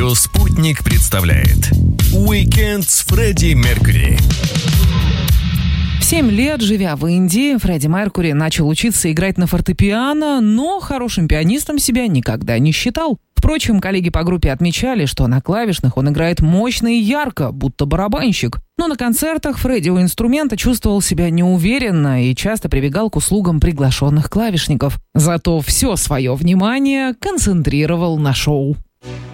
Радио «Спутник» представляет «Уикенд с Фредди Меркьюри». В 7 лет, живя в Индии, Фредди Меркьюри начал учиться играть на фортепиано, но хорошим пианистом себя никогда не считал. Впрочем, коллеги по группе отмечали, что на клавишных он играет мощно и ярко, будто барабанщик. Но на концертах Фредди у инструмента чувствовал себя неуверенно и часто прибегал к услугам приглашенных клавишников. Зато все свое внимание концентрировал на шоу.